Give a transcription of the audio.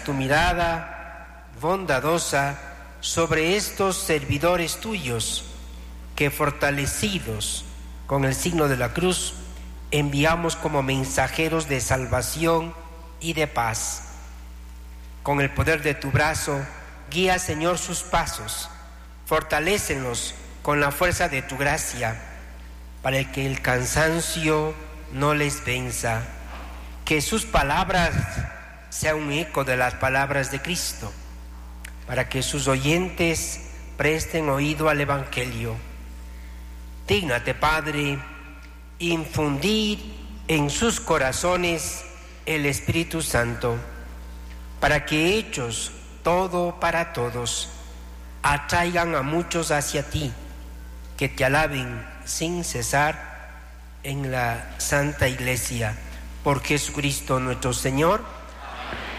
tu mirada bondadosa sobre estos servidores tuyos, que fortalecidos con el signo de la cruz, enviamos como mensajeros de salvación y de paz. Con el poder de tu brazo, guía, Señor, sus pasos, fortalécenos con la fuerza de tu gracia, para que el cansancio no les venza, que sus palabras sean un eco de las palabras de Cristo, para que sus oyentes presten oído al Evangelio. Dígnate, Padre, infundir en sus corazones el Espíritu Santo, para que hechos todo para todos, atraigan a muchos hacia ti, que te alaben sin cesar en la Santa Iglesia. Por Jesucristo nuestro Señor.